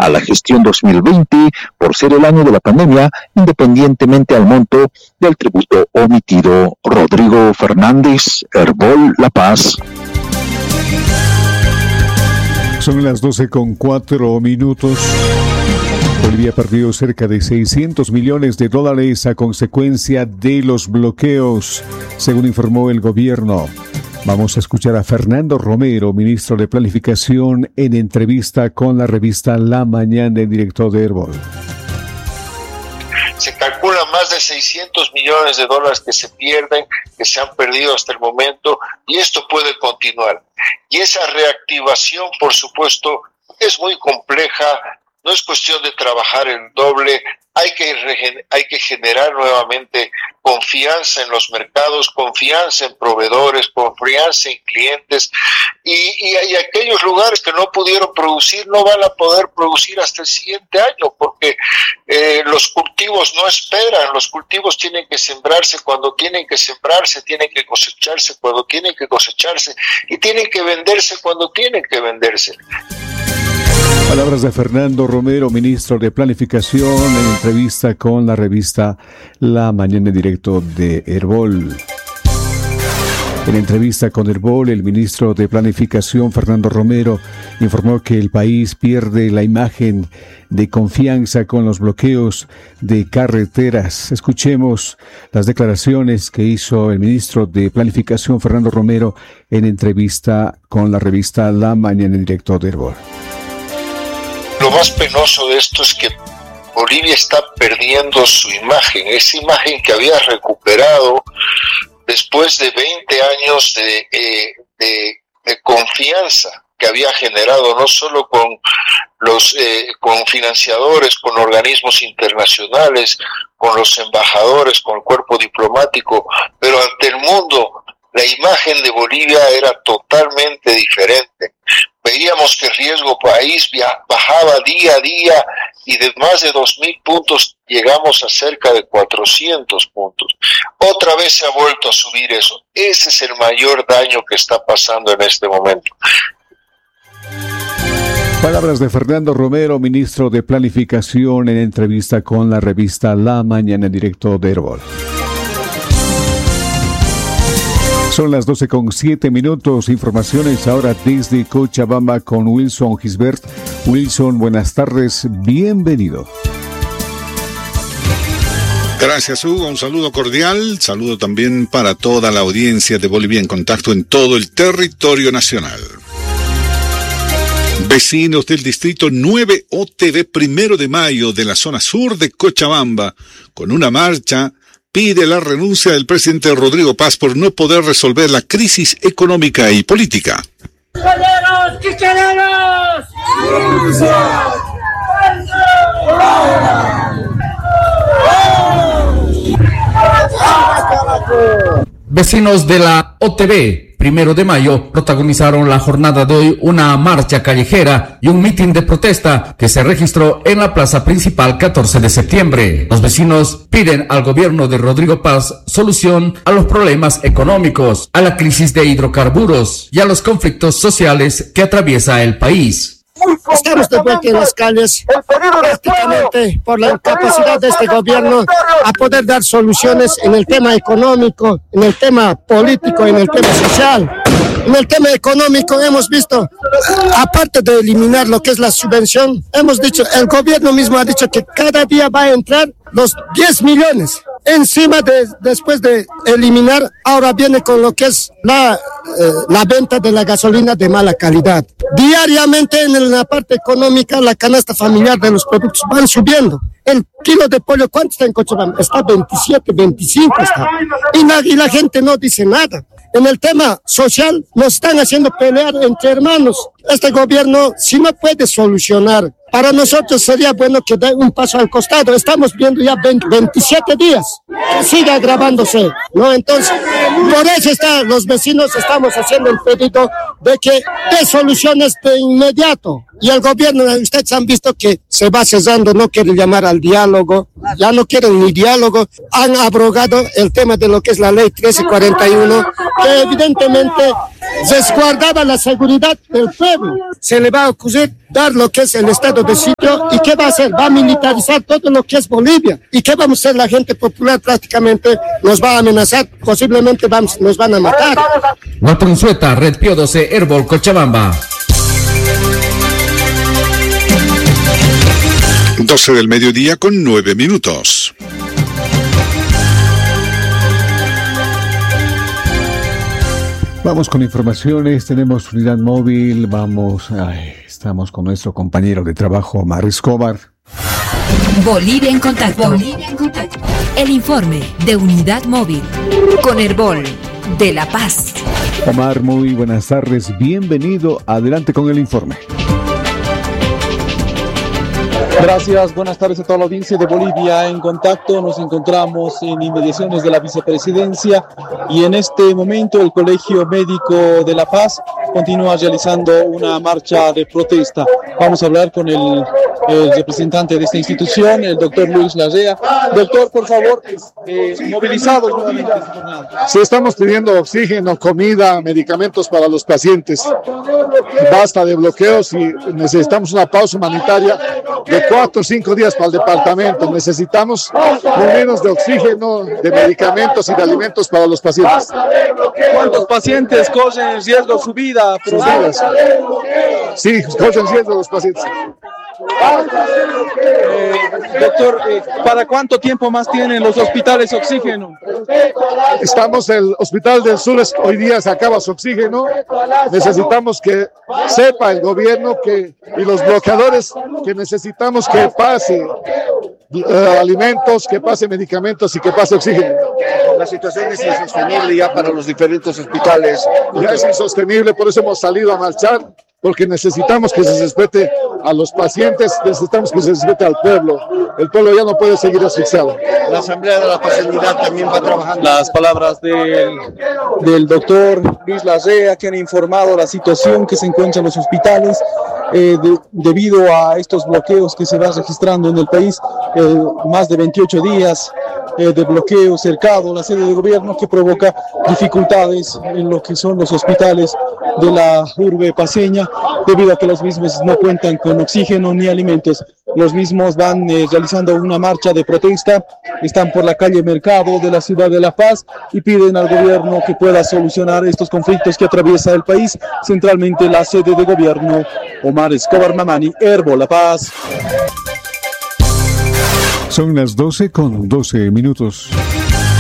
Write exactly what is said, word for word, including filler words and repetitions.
a la gestión dos mil veinte por ser el año de la pandemia, independientemente al monto del tributo omitido. Rodrigo Fernández, Herbol La Paz. Son las doce con cuatro minutos. Bolivia perdió cerca de seiscientos millones de dólares a consecuencia de los bloqueos, según informó el gobierno. Vamos a escuchar a Fernando Romero, ministro de Planificación, en entrevista con la revista La Mañana, el director de Herbol. Se calcula más de seiscientos millones de dólares que se pierden, que se han perdido hasta el momento, y esto puede continuar. Y esa reactivación, por supuesto, es muy compleja, no es cuestión de trabajar el doble, hay que, regen- hay que generar nuevamente confianza en los mercados, confianza en proveedores, confianza en clientes, y, y, y aquellos lugares que no pudieron producir no van a poder producir hasta el siguiente año, porque eh, los cultivos no esperan, los cultivos tienen que sembrarse cuando tienen que sembrarse, tienen que cosecharse cuando tienen que cosecharse, y tienen que venderse cuando tienen que venderse. Palabras de Fernando Romero, ministro de Planificación, en entrevista con la revista La Mañana, en directo de Herbol. En entrevista con Herbol, el ministro de Planificación, Fernando Romero, informó que el país pierde la imagen de confianza con los bloqueos de carreteras. Escuchemos las declaraciones que hizo el ministro de Planificación, Fernando Romero, en entrevista con la revista La Mañana, en directo de Herbol. Lo más penoso de esto es que Bolivia está perdiendo su imagen, esa imagen que había recuperado después de veinte años de, eh, de, de confianza que había generado no solo con los eh, con financiadores, con organismos internacionales, con los embajadores, con el cuerpo diplomático, pero ante el mundo la imagen de Bolivia era totalmente diferente. Veíamos que el riesgo país bajaba día a día y de más de dos mil puntos llegamos a cerca de cuatrocientos puntos. Otra vez se ha vuelto a subir eso. Ese es el mayor daño que está pasando en este momento. Palabras de Fernando Romero, ministro de Planificación, en entrevista con la revista La Mañana, en directo de Herbol. Son las doce con siete minutos. Informaciones ahora desde Cochabamba con Wilson Gisbert. Wilson, buenas tardes. Bienvenido. Gracias, Hugo. Un saludo cordial. Saludo también para toda la audiencia de Bolivia en Contacto en todo el territorio nacional. Vecinos del distrito nueve O T V Primero de Mayo de la zona sur de Cochabamba, con una marcha, pide la renuncia del presidente Rodrigo Paz por no poder resolver la crisis económica y política. ¡Queremos! ¿Qué queremos? ¡Renuncia! Vecinos de la O T V Primero de Mayo protagonizaron la jornada de hoy una marcha callejera y un mitin de protesta que se registró en la plaza principal catorce de septiembre. Los vecinos piden al gobierno de Rodrigo Paz solución a los problemas económicos, a la crisis de hidrocarburos y a los conflictos sociales que atraviesa el país. Estamos de vuelta en las calles prácticamente por la incapacidad de este gobierno a poder dar soluciones en el tema económico, en el tema político, en el tema social. En el tema económico hemos visto, aparte de eliminar lo que es la subvención, hemos dicho, el gobierno mismo ha dicho que cada día va a entrar los diez millones. Encima de, después de eliminar, ahora viene con lo que es la, eh, la venta de la gasolina de mala calidad. Diariamente en la parte económica, la canasta familiar de los productos van subiendo. El kilo de pollo, ¿cuánto está en Cochabamba? Está veintisiete, veinticinco está. Y la, y la gente no dice nada. En el tema social nos están haciendo pelear entre hermanos. Este gobierno, si no puede solucionar, para nosotros sería bueno que dé un paso al costado. Estamos viendo ya veinte, veintisiete días que sigue agravándose, ¿no? Entonces, por eso está, los vecinos estamos haciendo el pedido de que dé soluciones de inmediato. Y el gobierno, ustedes han visto que se va cesando, no quiere llamar al diálogo, ya no quieren ni diálogo. Han abrogado el tema de lo que es la ley trece cuarenta y uno, que evidentemente resguardaba la seguridad del pueblo. Se le va a ocurrir dar lo que es el estado de sitio. ¿Y qué va a hacer? Va a militarizar todo lo que es Bolivia. ¿Y qué vamos a hacer? La gente popular prácticamente nos va a amenazar, posiblemente vamos, nos van a matar. Guatunzueta, Red Pío doce, Herbol, Cochabamba. doce del mediodía con nueve minutos. Vamos con informaciones, tenemos unidad móvil, vamos, ay, estamos con nuestro compañero de trabajo, Omar Escobar. Bolivia en contacto. Bolivia en contacto. El informe de unidad móvil con Herbol de La Paz. Omar, muy buenas tardes, bienvenido, adelante con el informe. Gracias, buenas tardes a toda la audiencia de Bolivia en contacto. Nos encontramos en inmediaciones de la vicepresidencia y en este momento el Colegio Médico de La Paz continúa realizando una marcha de protesta. Vamos a hablar con el, el representante de esta institución, el doctor Luis Larrea. Doctor, por favor, eh, movilizados nuevamente. Sí, estamos pidiendo oxígeno, comida, medicamentos para los pacientes. Basta de bloqueos y necesitamos una pausa humanitaria de cuatro o cinco días para el departamento. Necesitamos menos de oxígeno, de medicamentos y de alimentos para los pacientes. ¿Cuántos pacientes corren en riesgo su vida? Sus vidas. Sí, corren riesgo los pacientes. Eh, doctor, eh, ¿para cuánto tiempo más tienen los hospitales oxígeno? Estamos, el Hospital del Sur hoy día se acaba su oxígeno. Necesitamos que sepa el gobierno que y los bloqueadores que necesitamos que pase uh, alimentos, que pase medicamentos y que pase oxígeno. La situación es insostenible ya para los diferentes hospitales. Ya es insostenible, por eso hemos salido a marchar, porque necesitamos que se respete a los pacientes, necesitamos que se respete al pueblo. El pueblo ya no puede seguir asfixiado. La Asamblea de la Pacientidad también va trabajando. Las palabras del, del doctor Luis Larrea, que han informado la situación que se encuentra en los hospitales eh, de, debido a estos bloqueos que se van registrando en el país. Eh, más de veintiocho días eh, de bloqueo cercado a la sede de gobierno, que provoca dificultades en lo que son los hospitales de la urbe paceña, debido a que los mismos no cuentan con oxígeno ni alimentos. Los mismos van eh, realizando una marcha de protesta, están por la calle Mercado de la ciudad de La Paz y piden al gobierno que pueda solucionar estos conflictos que atraviesa el país, centralmente la sede de gobierno. Omar Escobar Mamani, Herbol, La Paz. Son las doce con doce minutos.